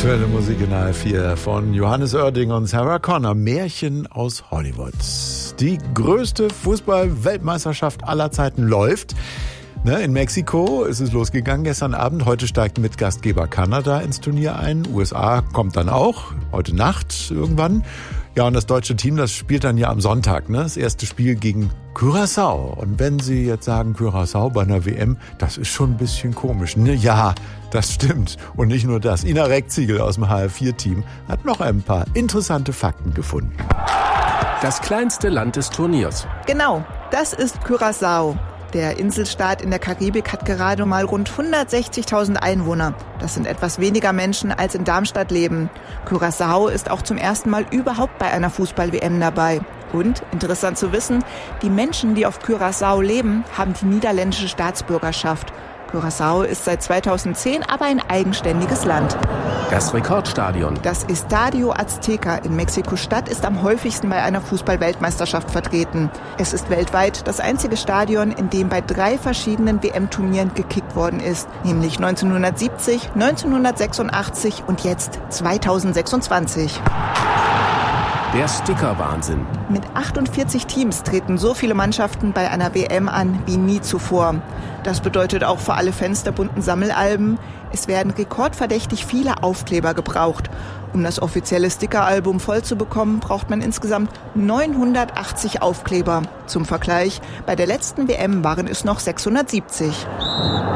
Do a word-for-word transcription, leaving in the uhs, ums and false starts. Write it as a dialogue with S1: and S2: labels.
S1: Aktuelle Musik in H vier von Johannes Oerding und Sarah Connor. Märchen aus Hollywood. Die größte Fußball-Weltmeisterschaft aller Zeiten läuft. Ne, in Mexiko ist es losgegangen gestern Abend. Heute steigt mit Gastgeber Kanada ins Turnier ein. U S A kommt dann auch, heute Nacht irgendwann. Ja, und das deutsche Team, das spielt dann ja am Sonntag, ne? Das erste Spiel gegen Curaçao. Und wenn Sie jetzt sagen, Curaçao bei einer W M, das ist schon ein bisschen komisch. Ne? Ja, das stimmt. Und nicht nur das. Ina Reckziegel aus dem H R vier Team hat noch ein paar interessante Fakten gefunden.
S2: Das kleinste Land des Turniers.
S3: Genau, das ist Curaçao. Der Inselstaat in der Karibik hat gerade mal rund hundertsechzigtausend Einwohner. Das sind etwas weniger Menschen, als in Darmstadt leben. Curaçao ist auch zum ersten Mal überhaupt bei einer Fußball-W M dabei. Und, interessant zu wissen, die Menschen, die auf Curaçao leben, haben die niederländische Staatsbürgerschaft. Curaçao ist seit zweitausendzehn aber ein eigenständiges Land.
S2: Das Rekordstadion.
S3: Das Estadio Azteca in Mexiko-Stadt ist am häufigsten bei einer Fußball-Weltmeisterschaft vertreten. Es ist weltweit das einzige Stadion, in dem bei drei verschiedenen W M-Turnieren gekickt worden ist. Nämlich neunzehnhundertsiebzig, neunzehnhundertsechsundachtzig und jetzt zweitausendsechsundzwanzig.
S2: Der Sticker-Wahnsinn.
S3: Mit achtundvierzig Teams treten so viele Mannschaften bei einer W M an wie nie zuvor. Das bedeutet auch für alle Fans der bunten Sammelalben, es werden rekordverdächtig viele Aufkleber gebraucht. Um das offizielle Stickeralbum voll zu bekommen, braucht man insgesamt neunhundertachtzig Aufkleber. Zum Vergleich, bei der letzten W M waren es noch sechshundertsiebzig.